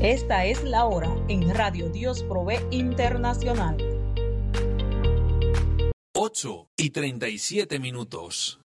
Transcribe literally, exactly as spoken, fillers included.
Esta es la hora en Radio Dios Provee Internacional. ocho y treinta y siete minutos.